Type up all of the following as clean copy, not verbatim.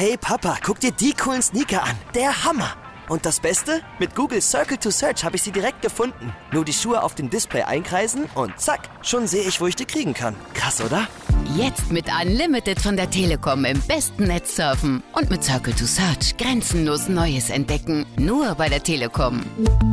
Hey Papa, guck dir die coolen Sneaker an. Der Hammer. Und das Beste? Mit Google Circle to Search habe ich sie direkt gefunden. Nur die Schuhe auf dem Display einkreisen und zack, schon sehe ich, wo ich die kriegen kann. Krass, oder? Jetzt mit Unlimited von der Telekom im besten Netz surfen. Und mit Circle to Search grenzenlos Neues entdecken. Nur bei der Telekom.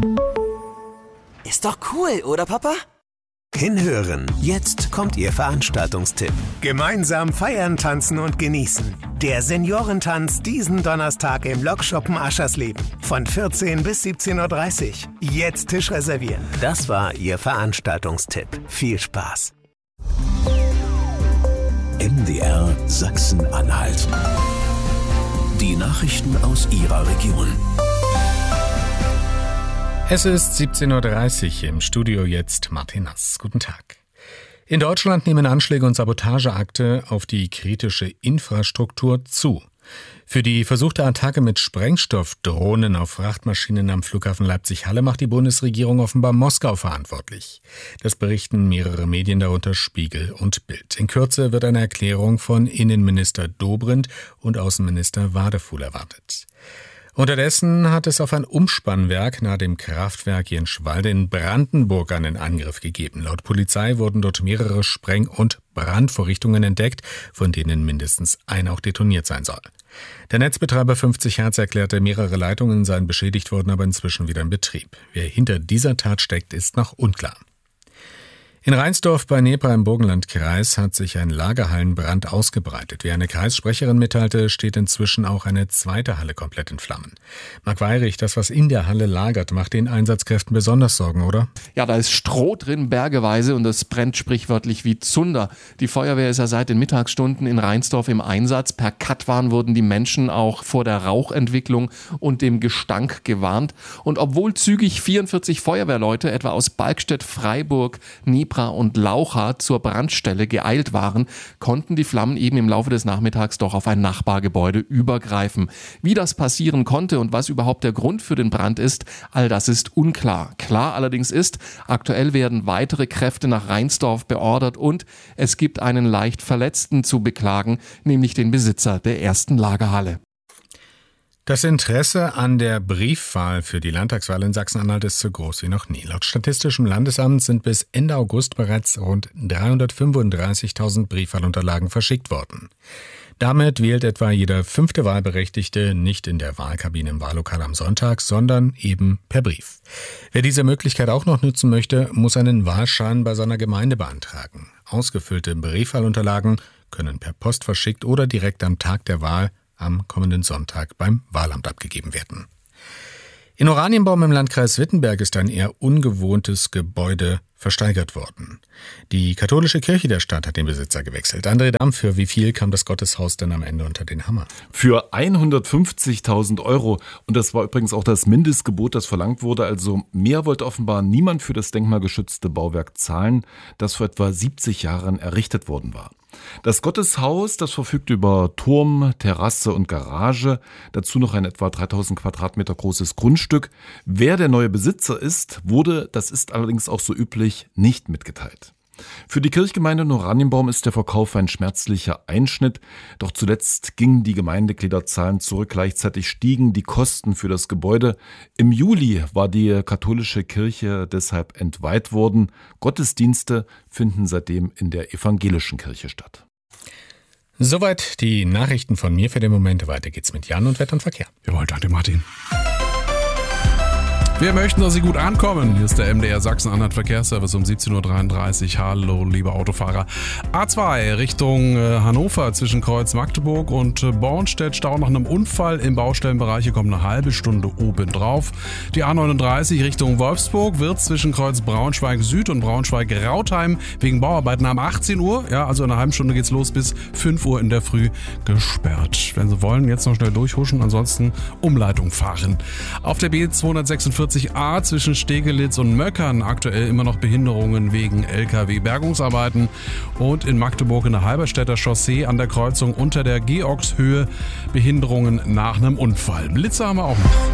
Ist doch cool, oder Papa? Hinhören. Jetzt kommt Ihr Veranstaltungstipp. Gemeinsam feiern, tanzen und genießen. Der Seniorentanz diesen Donnerstag im Lokschuppen Aschersleben. Von 14 bis 17.30 Uhr. Jetzt Tisch reservieren. Das war Ihr Veranstaltungstipp. Viel Spaß. MDR Sachsen-Anhalt. Die Nachrichten aus Ihrer Region. Es ist 17.30 Uhr, im Studio jetzt Martin Nass. Guten Tag. In Deutschland nehmen Anschläge und Sabotageakte auf die kritische Infrastruktur zu. Für die versuchte Attacke mit Sprengstoffdrohnen auf Frachtmaschinen am Flughafen Leipzig-Halle macht die Bundesregierung offenbar Moskau verantwortlich. Das berichten mehrere Medien, darunter Spiegel und Bild. In Kürze wird eine Erklärung von Innenminister Dobrindt und Außenminister Wadefuhl erwartet. Unterdessen hat es auf ein Umspannwerk nahe dem Kraftwerk Jenschwalde in Brandenburg einen Angriff gegeben. Laut Polizei wurden dort mehrere Spreng- und Brandvorrichtungen entdeckt, von denen mindestens eine auch detoniert sein soll. Der Netzbetreiber 50 Hertz erklärte, mehrere Leitungen seien beschädigt worden, aber inzwischen wieder in Betrieb. Wer hinter dieser Tat steckt, ist noch unklar. In Reinsdorf bei Nebra im Burgenlandkreis hat sich ein Lagerhallenbrand ausgebreitet. Wie eine Kreissprecherin mitteilte, steht inzwischen auch eine zweite Halle komplett in Flammen. Marc Weyrich, das, was in der Halle lagert, macht den Einsatzkräften besonders Sorgen, oder? Ja, da ist Stroh drin, bergeweise, und das brennt sprichwörtlich wie Zunder. Die Feuerwehr ist ja seit den Mittagsstunden in Reinsdorf im Einsatz. Per Katwan wurden die Menschen auch vor der Rauchentwicklung und dem Gestank gewarnt. Und obwohl zügig 44 Feuerwehrleute, etwa aus Balkstedt, Freiburg, Nebra und Laucha, zur Brandstelle geeilt waren, konnten die Flammen eben im Laufe des Nachmittags doch auf ein Nachbargebäude übergreifen. Wie das passieren konnte und was überhaupt der Grund für den Brand ist, all das ist unklar. Klar allerdings ist, aktuell werden weitere Kräfte nach Reinsdorf beordert und es gibt einen leicht Verletzten zu beklagen, nämlich den Besitzer der ersten Lagerhalle. Das Interesse an der Briefwahl für die Landtagswahl in Sachsen-Anhalt ist so groß wie noch nie. Laut Statistischem Landesamt sind bis Ende August bereits rund 335.000 Briefwahlunterlagen verschickt worden. Damit wählt etwa jeder 5. Wahlberechtigte nicht in der Wahlkabine im Wahllokal am Sonntag, sondern eben per Brief. Wer diese Möglichkeit auch noch nutzen möchte, muss einen Wahlschein bei seiner Gemeinde beantragen. Ausgefüllte Briefwahlunterlagen können per Post verschickt oder direkt am Tag der Wahl am kommenden Sonntag beim Wahlamt abgegeben werden. In Oranienbaum im Landkreis Wittenberg ist ein eher ungewohntes Gebäude versteigert worden. Die katholische Kirche der Stadt hat den Besitzer gewechselt. André Damm, für wie viel kam das Gotteshaus denn am Ende unter den Hammer? Für 150.000 €. Und das war übrigens auch das Mindestgebot, das verlangt wurde. Also mehr wollte offenbar niemand für das denkmalgeschützte Bauwerk zahlen, das vor etwa 70 Jahren errichtet worden war. Das Gotteshaus, das verfügt über Turm, Terrasse und Garage, dazu noch ein etwa 3000 Quadratmeter großes Grundstück. Wer der neue Besitzer ist, wurde, das ist allerdings auch so üblich, nicht mitgeteilt. Für die Kirchgemeinde Oranienbaum ist der Verkauf ein schmerzlicher Einschnitt. Doch zuletzt gingen die Gemeindegliederzahlen zurück. Gleichzeitig stiegen die Kosten für das Gebäude. Im Juli war die katholische Kirche deshalb entweiht worden. Gottesdienste finden seitdem in der evangelischen Kirche statt. Soweit die Nachrichten von mir für den Moment. Weiter geht's mit Jan und Wetter und Verkehr. Jawohl, danke Martin. Wir möchten, dass Sie gut ankommen. Hier ist der MDR Sachsen-Anhalt Verkehrsservice um 17.33 Uhr. Hallo, liebe Autofahrer. A2 Richtung Hannover zwischen Kreuz Magdeburg und Bornstedt. Stau nach einem Unfall im Baustellenbereich. Hier kommt eine halbe Stunde obendrauf. Die A39 Richtung Wolfsburg wird zwischen Kreuz Braunschweig Süd und Braunschweig Rautheim wegen Bauarbeiten am 18 Uhr, ja, also in einer halben Stunde geht's los, bis 5 Uhr in der Früh gesperrt. Wenn Sie wollen, jetzt noch schnell durchhuschen, ansonsten Umleitung fahren. Auf der B246 A zwischen Stegelitz und Möckern aktuell immer noch Behinderungen wegen LKW-Bergungsarbeiten und in Magdeburg in der Halberstädter Chaussee an der Kreuzung unter der Georgshöhe Behinderungen nach einem Unfall. Blitze haben wir auch noch.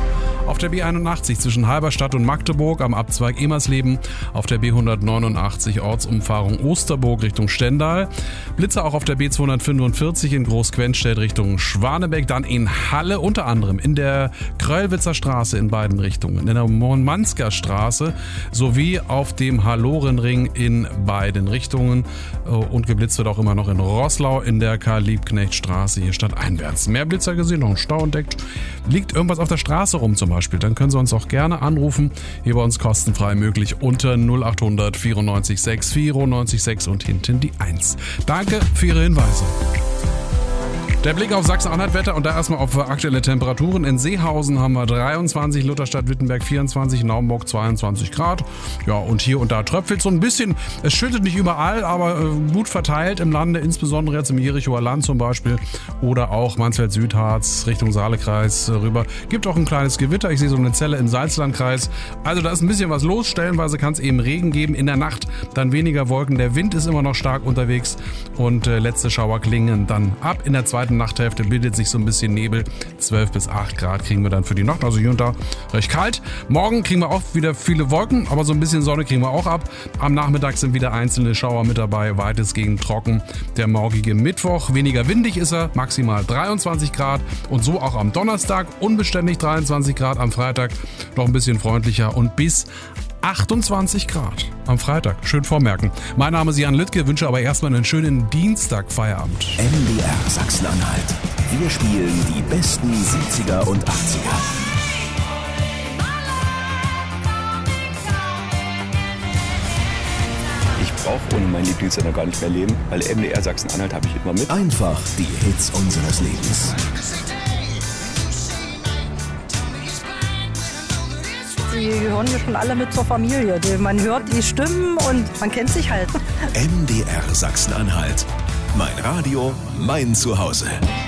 Auf der B81 zwischen Halberstadt und Magdeburg am Abzweig Emersleben. Auf der B189 Ortsumfahrung Osterburg Richtung Stendal. Blitzer auch auf der B245 in Großquenstedt Richtung Schwanebeck. Dann in Halle, unter anderem in der Kröllwitzer Straße in beiden Richtungen. In der Monmansker Straße sowie auf dem Hallorenring in beiden Richtungen. Und geblitzt wird auch immer noch in Roßlau in der Karl-Liebknecht-Straße hier stadteinwärts. Mehr Blitzer gesehen, noch einen Stau entdeckt. Liegt irgendwas auf der Straße rum zum Beispiel, dann können Sie uns auch gerne anrufen. Hier bei uns kostenfrei möglich unter 0800 94 6 94 6 und hinten die 1. Danke für Ihre Hinweise. Der Blick auf Sachsen-Anhalt-Wetter und da erstmal auf aktuelle Temperaturen. In Seehausen haben wir 23, Lutherstadt-Wittenberg 24, Naumburg 22 Grad. Ja, und hier und da tröpfelt so ein bisschen. Es schüttet nicht überall, aber gut verteilt im Lande, insbesondere jetzt im Jerichoer Land zum Beispiel oder auch Mansfeld-Südharz Richtung Saalekreis rüber. Gibt auch ein kleines Gewitter. Ich sehe so eine Zelle im Salzlandkreis. Also da ist ein bisschen was los. Stellenweise kann es eben Regen geben. In der Nacht dann weniger Wolken. Der Wind ist immer noch stark unterwegs und letzte Schauer klingen dann ab. In der zweiten Nachthälfte bildet sich so ein bisschen Nebel. 12 bis 8 Grad kriegen wir dann für die Nacht. Also hier und da recht kalt. Morgen kriegen wir auch wieder viele Wolken, aber so ein bisschen Sonne kriegen wir auch ab. Am Nachmittag sind wieder einzelne Schauer mit dabei. Weitestgehend trocken. Der morgige Mittwoch. Weniger windig ist er. Maximal 23 Grad. Und so auch am Donnerstag. Unbeständig 23 Grad. Am Freitag noch ein bisschen freundlicher und bis 28 Grad am Freitag. Schön vormerken. Mein Name ist Jan Lüttke, wünsche aber erstmal einen schönen Dienstag-Feierabend. MDR Sachsen-Anhalt. Wir spielen die besten 70er und 80er. Ich brauche ohne meinen Lieblingssender gar nicht mehr leben, weil MDR Sachsen-Anhalt habe ich immer mit. Einfach die Hits unseres Lebens. Die gehören mir schon alle mit zur Familie. Man hört die Stimmen und man kennt sich halt. MDR Sachsen-Anhalt. Mein Radio, mein Zuhause.